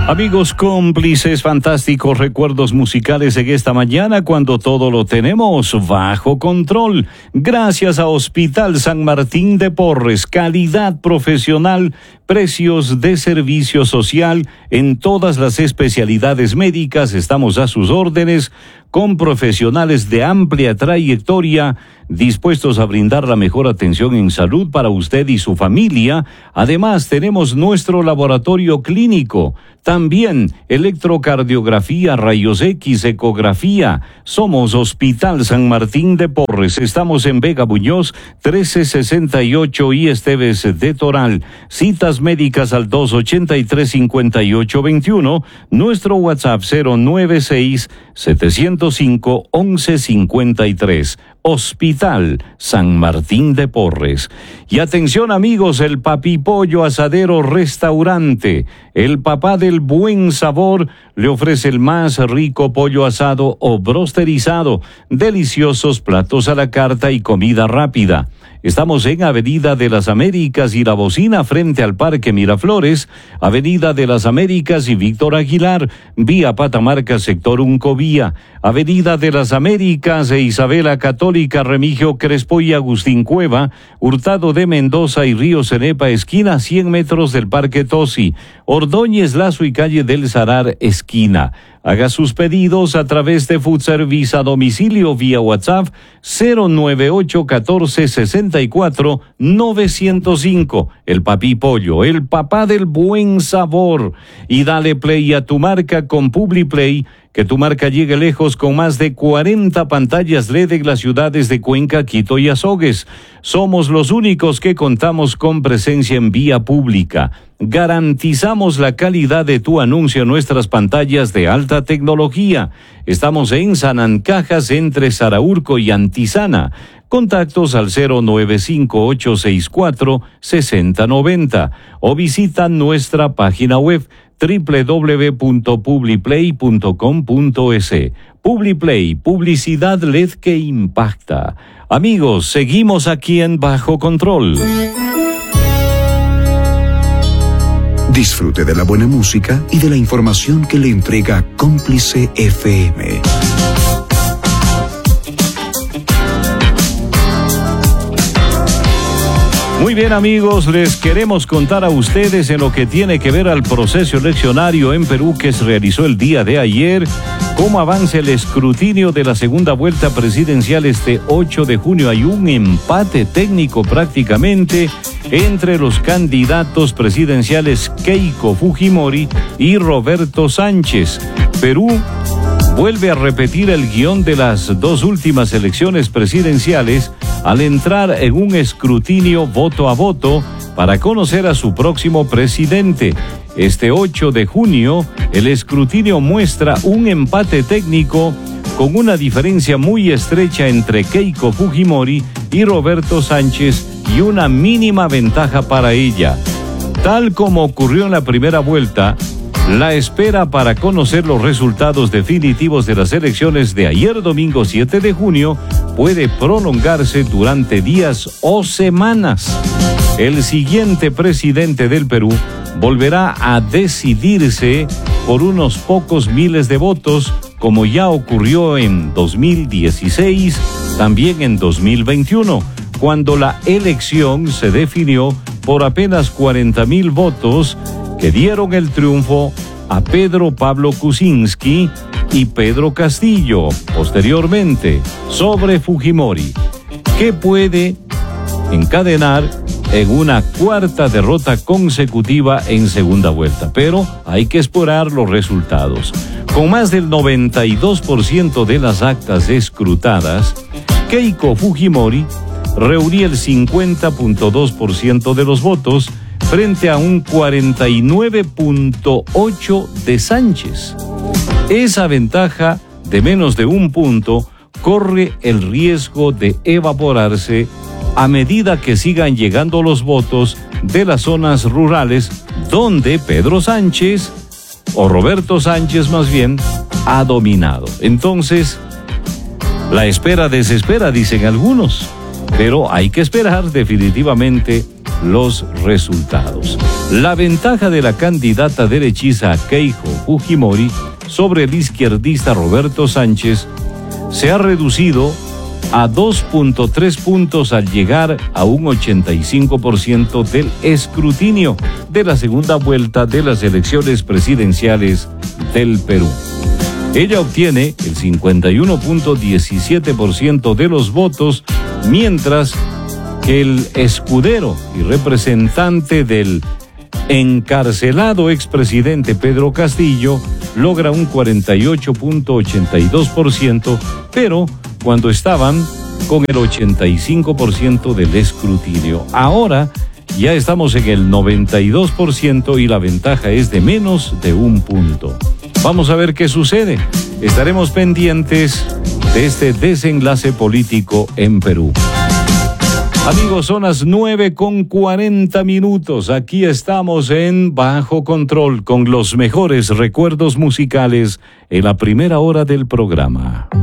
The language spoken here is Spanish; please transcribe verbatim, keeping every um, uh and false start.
Amigos cómplices, fantásticos recuerdos musicales en esta mañana cuando todo lo tenemos bajo control. Gracias a Hospital San Martín de Porres, calidad profesional, precios de servicio social en todas las especialidades médicas. Estamos a sus órdenes con profesionales de amplia trayectoria dispuestos a brindar la mejor atención en salud para usted y su familia. Además, tenemos nuestro laboratorio clínico, también electrocardiografía, rayos X, ecografía. Somos Hospital San Martín de Porres. Estamos en Vega Muñoz, trece sesenta y ocho y Esteves de Toral. Citas médicas al dos ochenta y tres, cincuenta y ocho veintiuno. Nuestro WhatsApp cero nueve seis, setecientos cinco, once cincuenta y tres. Hospital San Martín de Porres. Y atención amigos, el Papi Pollo Asadero Restaurante, el papá del buen sabor, le ofrece el más rico pollo asado o brosterizado, deliciosos platos a la carta y comida rápida. Estamos en Avenida de las Américas y La Bocina frente al Parque Miraflores, Avenida de las Américas y Víctor Aguilar, vía Patamarca, sector Uncovía, Avenida de las Américas e Isabela Católica, Remigio Crespo y Agustín Cueva, Hurtado de Mendoza y Río Cenepa, esquina cien metros del Parque Tosi, Ordóñez Lazo y calle del Sarar, esquina. Haga sus pedidos a través de Food Service a domicilio vía WhatsApp cero nueve ocho uno cuatro, seis cuatro, nueve cero cinco. El Papi Pollo, el papá del buen sabor. Y dale play a tu marca con PubliPlay, que tu marca llegue lejos con más de cuarenta pantallas L E D en las ciudades de Cuenca, Quito y Azogues. Somos los únicos que contamos con presencia en vía pública. Garantizamos la calidad de tu anuncio en nuestras pantallas de alta tecnología. Estamos en Sanancajas, entre Saraurco y Antizana. Contactos al cero nueve cinco ocho seis cuatro, seis cero nueve cero o visita nuestra página web doble u doble u doble u punto publiplay punto com punto es. PubliPlay, publicidad L E D que impacta. Amigos, seguimos aquí en Bajo Control. Disfrute de la buena música y de la información que le entrega Cómplice F M. Muy bien amigos, les queremos contar a ustedes en lo que tiene que ver al proceso eleccionario en Perú que se realizó el día de ayer, cómo avanza el escrutinio de la segunda vuelta presidencial este ocho de junio. Hay un empate técnico prácticamente entre los candidatos presidenciales Keiko Fujimori y Roberto Sánchez. Perú vuelve a repetir el guión de las dos últimas elecciones presidenciales al entrar en un escrutinio voto a voto para conocer a su próximo presidente. Este ocho de junio, el escrutinio muestra un empate técnico con una diferencia muy estrecha entre Keiko Fujimori y Roberto Sánchez y una mínima ventaja para ella. Tal como ocurrió en la primera vuelta, la espera para conocer los resultados definitivos de las elecciones de ayer domingo siete de junio puede prolongarse durante días o semanas. El siguiente presidente del Perú volverá a decidirse por unos pocos miles de votos, como ya ocurrió en dos mil dieciséis, también en dos mil veintiuno, cuando la elección se definió por apenas cuarenta mil votos que dieron el triunfo a Pedro Pablo Kuczynski y Pedro Castillo, posteriormente, sobre Fujimori, que puede encadenar en una cuarta derrota consecutiva en segunda vuelta. Pero hay que esperar los resultados. Con más del noventa y dos por ciento de las actas escrutadas, Keiko Fujimori reunía el cincuenta punto dos por ciento de los votos frente a un cuarenta y nueve punto ocho por ciento de Sánchez. Esa ventaja de menos de un punto corre el riesgo de evaporarse a medida que sigan llegando los votos de las zonas rurales donde Pedro Sánchez, o Roberto Sánchez más bien, ha dominado. Entonces, la espera desespera, dicen algunos, pero hay que esperar definitivamente los resultados. La ventaja de la candidata derechista Keiko Fujimori sobre el izquierdista Roberto Sánchez se ha reducido a dos punto tres puntos al llegar a un ochenta y cinco por ciento del escrutinio de la segunda vuelta de las elecciones presidenciales del Perú. Ella obtiene el cincuenta y uno punto diecisiete por ciento de los votos, mientras que el escudero y representante del encarcelado expresidente Pedro Castillo logra un cuarenta y ocho punto ochenta y dos por ciento, pero cuando estaban con el ochenta y cinco por ciento del escrutinio. Ahora ya estamos en el noventa y dos por ciento y la ventaja es de menos de un punto. Vamos a ver qué sucede. Estaremos pendientes de este desenlace político en Perú. Amigos, son las nueve con cuarenta minutos. Aquí estamos en Bajo Control con los mejores recuerdos musicales en la primera hora del programa.